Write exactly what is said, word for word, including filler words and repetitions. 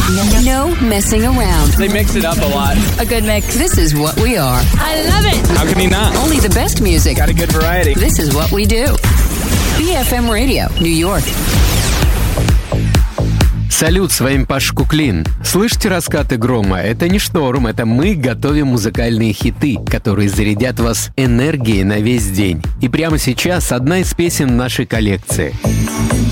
No messing around. They mix it up a lot. A good mix. This is what we are. I love it. How can you not? Only the best music. Got a good variety. This is what we do. би эф эм Radio, New York. Салют, с вами Паш Куклин. Слышите раскаты грома? Это не шторм, это мы готовим музыкальные хиты, которые зарядят вас энергией на весь день. И прямо сейчас одна из песен нашей коллекции.